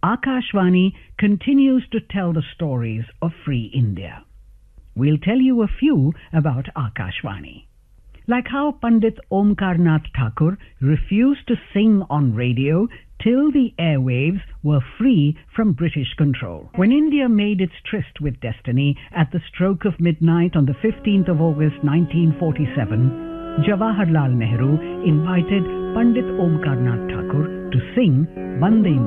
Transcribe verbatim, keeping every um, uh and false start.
Akashvani continues to tell the stories of free India. We'll tell you a few about Akashvani. Like how Pandit Omkarnath Thakur refused to sing on radio till the airwaves were free from British control. When India made its tryst with destiny at the stroke of midnight on the fifteenth of August nineteen forty-seven, Jawaharlal Nehru invited Pandit Omkarnath Thakur to sing Vande